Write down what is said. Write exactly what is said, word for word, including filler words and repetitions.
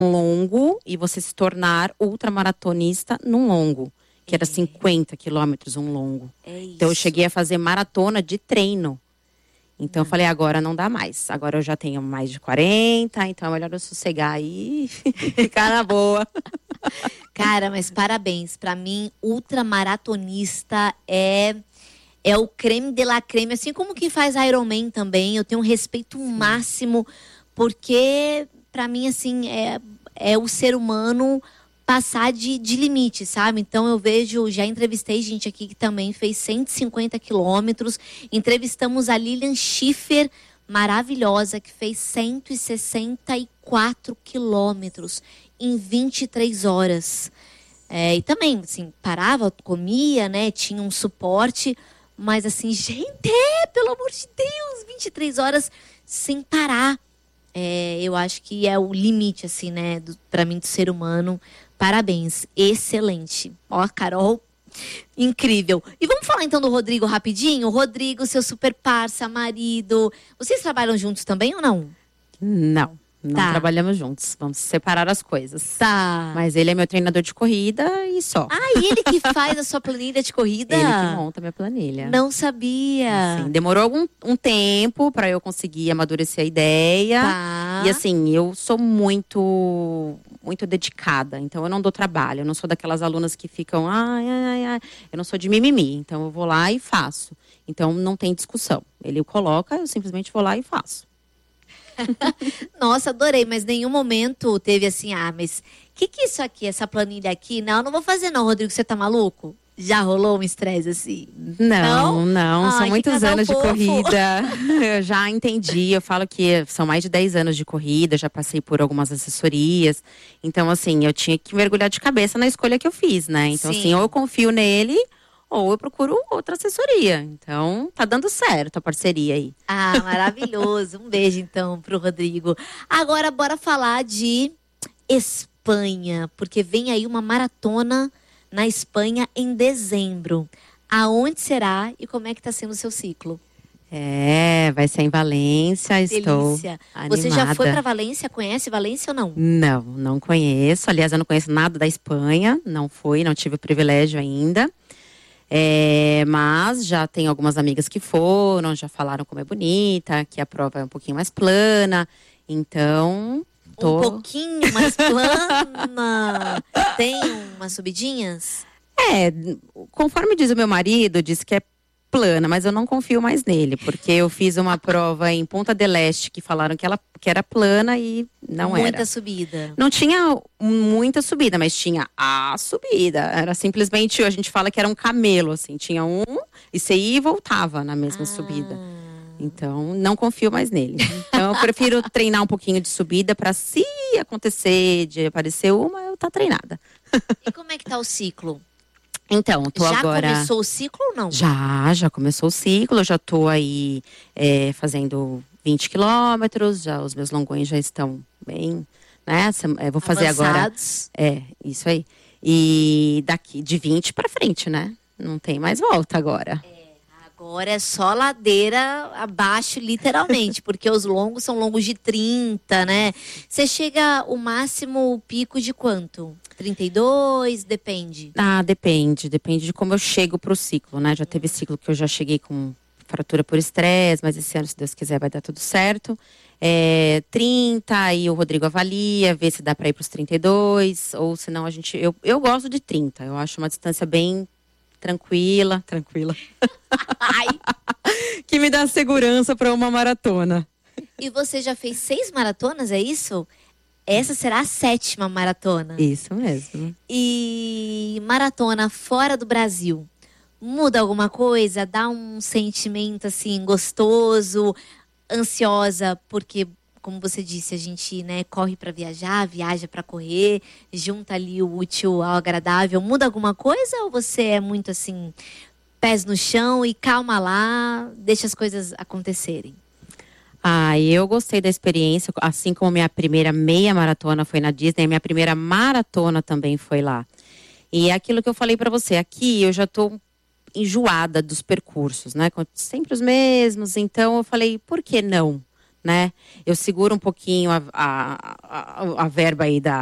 longo e você se tornar ultramaratonista num longo, que era cinquenta quilômetros um longo. É isso. Então eu cheguei a fazer maratona de treino. Então eu falei, agora não dá mais. Agora eu já tenho mais de quarenta, então é melhor eu sossegar aí e ficar na boa. Cara, mas parabéns. Pra mim, ultramaratonista é, é o creme de la creme. Assim como quem faz Ironman também. Eu tenho um respeito máximo, porque pra mim, assim, é, é o ser humano passar de, de limite, sabe? Então eu vejo, já entrevistei gente aqui que também fez cento e cinquenta quilômetros. Entrevistamos a Lilian Schiffer, maravilhosa, que fez cento e sessenta e quatro quilômetros em vinte e três horas. É, e também, assim, parava, comia, né? Tinha um suporte, mas assim, gente, pelo amor de Deus, vinte e três horas sem parar. É, eu acho que é o limite, assim, né, do, pra mim, do ser humano. Parabéns, excelente. Ó, Carol, incrível. E vamos falar então do Rodrigo rapidinho? Rodrigo, seu super parça, marido. Vocês trabalham juntos também ou não? Não, não Tá. trabalhamos juntos. Vamos separar as coisas. Tá. Mas ele é meu treinador de corrida e só. Ah, e ele que faz a sua planilha de corrida? Ele que monta minha planilha. Não sabia. Assim, demorou algum um tempo para eu conseguir amadurecer a ideia. Tá. E assim, eu sou muito muito dedicada, então eu não dou trabalho, eu não sou daquelas alunas que ficam, ai, ai, ai, eu não sou de mimimi, então eu vou lá e faço. Então não tem discussão. Ele coloca, eu simplesmente vou lá e faço. Nossa, adorei, mas nenhum momento teve assim, ah, mas o que que é isso aqui, essa planilha aqui? Não, não vou fazer não, Rodrigo, você tá maluco? Já rolou um estresse assim? Não, não, não. Ai, são que muitos casal anos de fofo. corrida. Eu já entendi, eu falo que são mais de dez anos de corrida, já passei por algumas assessorias. Então, assim, eu tinha que mergulhar de cabeça na escolha que eu fiz, né? Então, Sim. assim, ou eu confio nele, ou eu procuro outra assessoria. Então, tá dando certo a parceria aí. Ah, maravilhoso. Um beijo, então, pro Rodrigo. Agora, bora falar de Espanha, porque vem aí uma maratona na Espanha em dezembro. Aonde será e como é que tá sendo o seu ciclo? É, vai ser em Valência, estou Delícia. animada. Você já foi pra Valência? Conhece Valência ou não? Não, não conheço. Aliás, eu não conheço nada da Espanha. Não fui, não tive o privilégio ainda. É, mas já tenho algumas amigas que foram, já falaram como é bonita, que a prova é um pouquinho mais plana. Então, tô... Um pouquinho mais plana. Tem umas subidinhas? É, conforme diz o meu marido, diz que é plana, mas eu não confio mais nele, porque eu fiz uma prova em Punta del Este que falaram que ela que era plana e não Muita era. subida. Não tinha muita subida, mas tinha a subida. Era simplesmente, a gente fala que era um camelo, assim. Tinha um e você ia e voltava na mesma Ah. subida. Então, não confio mais nele. Então, eu prefiro treinar um pouquinho de subida para se acontecer de aparecer uma, eu tá treinada. E como é que tá o ciclo? Então, tô Já agora... começou o ciclo ou não? Já, já começou o ciclo. Eu já tô aí é, fazendo vinte quilômetros. Já, os meus longões já estão bem, né? É, vou fazer Avançados. agora... É, isso aí. E daqui de vinte para frente, né? Não tem mais volta agora. Agora é só ladeira abaixo, literalmente, porque os longos são longos de trinta, né? Você chega o máximo, o pico de quanto? trinta e dois? Depende. Ah, depende. Depende de como eu chego pro ciclo, né? Já teve ciclo que eu já cheguei com fratura por estresse, mas esse ano, se Deus quiser, vai dar tudo certo. É, trinta, aí o Rodrigo avalia, vê se dá pra ir pros trinta e dois, ou senão a gente... Eu, eu gosto de trinta, eu acho uma distância bem tranquila. Tranquila. Ai. Que me dá segurança para uma maratona. E você já fez seis maratonas, é isso? Essa será a sétima maratona. Isso mesmo. E maratona fora do Brasil, muda alguma coisa? Dá um sentimento assim gostoso, ansiosa, porque como você disse, a gente, né, corre para viajar, viaja para correr, junta ali o útil ao agradável. Muda alguma coisa ou você é muito assim, pés no chão e calma lá, deixa as coisas acontecerem? Ah, eu gostei da experiência, assim como minha primeira meia maratona foi na Disney, minha primeira maratona também foi lá. E é aquilo que eu falei para você, aqui eu já tô enjoada dos percursos, né? Sempre os mesmos, então eu falei, por que não? né? Eu seguro um pouquinho a, a, a, a verba aí da,